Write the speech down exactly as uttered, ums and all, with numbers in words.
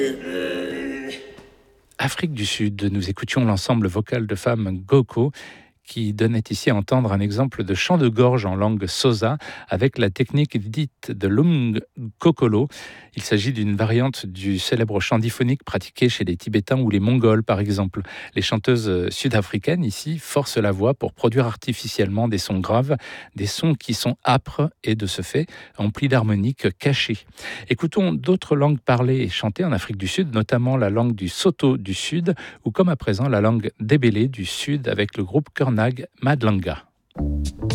Afrique du Sud, nous écoutions l'ensemble vocal de femmes Goko qui donnait ici à entendre un exemple de chant de gorge en langue Xhosa avec la technique dite de l'umgokolo. Il s'agit d'une variante du célèbre chant diphonique pratiqué chez les Tibétains ou les Mongols par exemple. Les chanteuses sud-africaines ici forcent la voix pour produire artificiellement des sons graves, des sons qui sont âpres et de ce fait emplis d'harmoniques cachées. Écoutons d'autres langues parlées et chantées en Afrique du Sud, notamment la langue du Soto du Sud ou comme à présent la langue débélé du Sud avec le groupe Kornag Madlanga.